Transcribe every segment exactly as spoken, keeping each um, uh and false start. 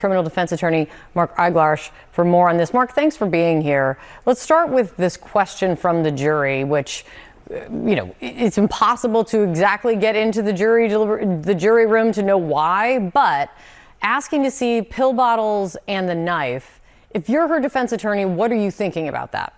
Criminal defense attorney Mark Eiglarsh for more on this. Mark, thanks for being here. Let's start with this question from the jury, which, you know, it's impossible to exactly get into the jury the jury room to know why, but asking to see pill bottles and the knife. If you're her defense attorney, what are you thinking about that?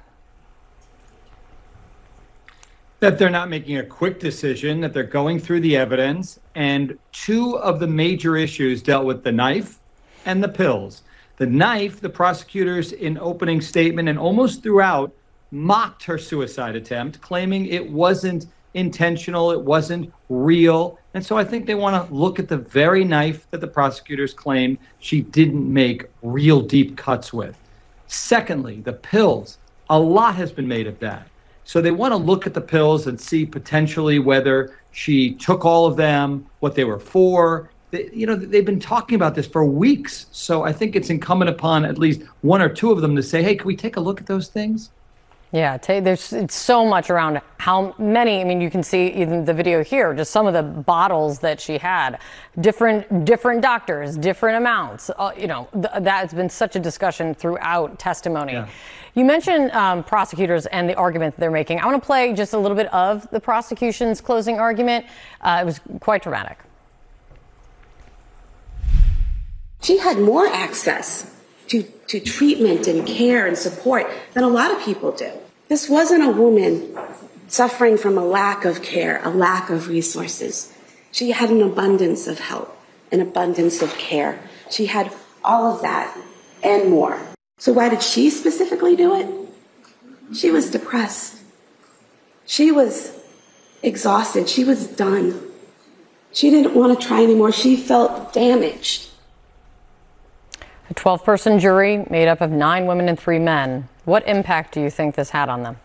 That they're not making a quick decision, that they're going through the evidence, and two of the major issues dealt with the knife and the pills. The knife, the prosecutors in opening statement and almost throughout mocked her suicide attempt, claiming it wasn't intentional, it wasn't real. And so I think they want to look at the very knife that the prosecutors claim she didn't make real deep cuts with. Secondly, the pills, a lot has been made of that. So they want to look at the pills and see potentially whether she took all of them, what they were for. They, you know, they've been talking about this for weeks. So I think it's incumbent upon at least one or two of them to say, hey, can we take a look at those things? Yeah, there's it's so much around how many. I mean, you can see even the video here, just some of the bottles that she had, different different doctors, different amounts. Uh, you know, th- that's been such a discussion throughout testimony. Yeah. You mentioned um, prosecutors and the argument that they're making. I want to play just a little bit of the prosecution's closing argument. Uh, it was quite dramatic. She had more access to, to treatment and care and support than a lot of people do. This wasn't a woman suffering from a lack of care, a lack of resources. She had an abundance of help, an abundance of care. She had all of that and more. So why did she specifically do it? She was depressed. She was exhausted. She was done. She didn't want to try anymore. She felt damaged. A twelve-person jury made up of nine women and three men. What impact do you think this had on them?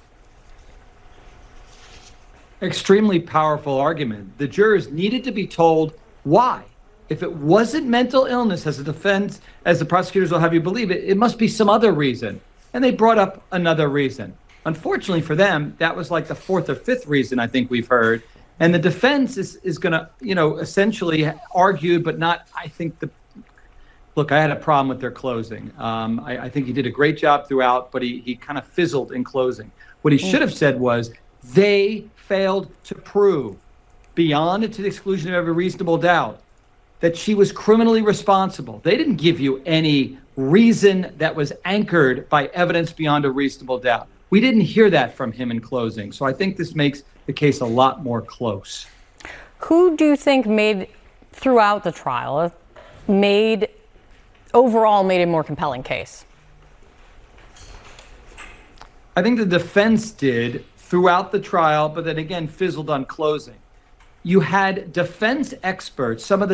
Extremely powerful argument. The jurors needed to be told why. If it wasn't mental illness, as a defense, as the prosecutors will have you believe it, it must be some other reason. And they brought up another reason. Unfortunately for them, that was like the fourth or fifth reason I think we've heard. And the defense is, is going to, you know, essentially argue, but not, I think, the Look, I had a problem with their closing. Um, I, I think he did a great job throughout, but he, he kind of fizzled in closing. What he should have said was, they failed to prove, beyond and to the exclusion of every reasonable doubt, that she was criminally responsible. They didn't give you any reason that was anchored by evidence beyond a reasonable doubt. We didn't hear that from him in closing. So I think this makes the case a lot more close. Who do you think made, throughout the trial, made... overall made a more compelling case? I think the defense did throughout the trial, but then again fizzled on closing. You had defense experts, some of the